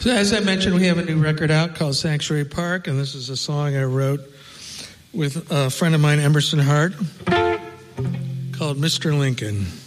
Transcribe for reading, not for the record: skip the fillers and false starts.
So as I mentioned, we have a new record out called Sanctuary Park, and this is a song I wrote with a friend of mine, Emerson Hart, called Mr. Lincoln.